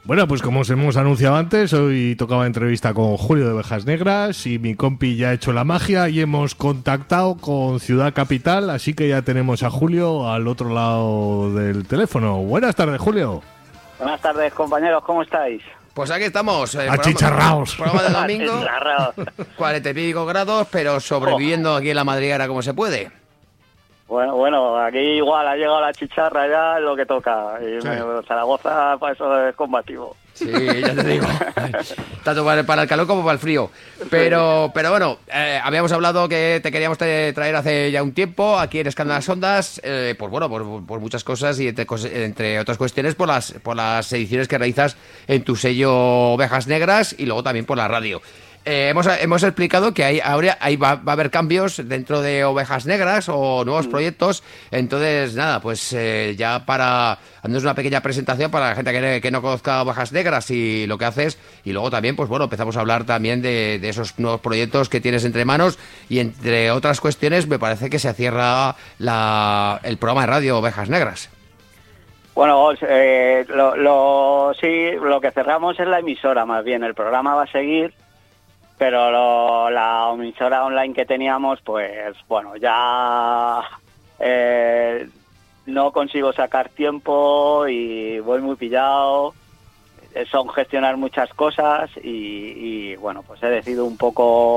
Bueno, pues como os hemos anunciado antes, hoy tocaba entrevista con Julio de Ovejas Negras y mi compi ya ha hecho la magia y hemos contactado con Ciudad Capital, así que ya tenemos a Julio al otro lado del teléfono. Buenas tardes, Julio. Buenas tardes, compañeros, ¿cómo estáis? Pues aquí estamos. Achicharraos. Programa de domingo. Achicharraos. 40 y pico grados, pero sobreviviendo aquí en la madriguera como se puede. Bueno, aquí igual ha llegado la chicharra ya, es lo que toca. Y Sí. Zaragoza, para eso es combativo. Sí, ya te digo. Tanto para el calor como para el frío. Pero bueno, habíamos hablado que te queríamos traer hace ya un tiempo aquí en Escándalas Ondas, pues bueno, por muchas cosas y entre otras cuestiones por las ediciones que realizas en tu sello Ovejas Negras y luego también por la radio. Hemos explicado que ahí va a haber cambios dentro de Ovejas Negras o nuevos proyectos. Entonces, nada, pues ya para darnos una pequeña presentación para la gente que no conozca Ovejas Negras y lo que haces. Y luego también, pues bueno, empezamos a hablar también de esos nuevos proyectos que tienes entre manos. Y entre otras cuestiones, me parece que se cierra el programa de radio Ovejas Negras. Bueno, sí, lo que cerramos es la emisora, más bien. El programa va a seguir, pero la emisora online que teníamos, pues bueno, ya no consigo sacar tiempo y voy muy pillado. Son gestionar muchas cosas y bueno, pues he decidido un poco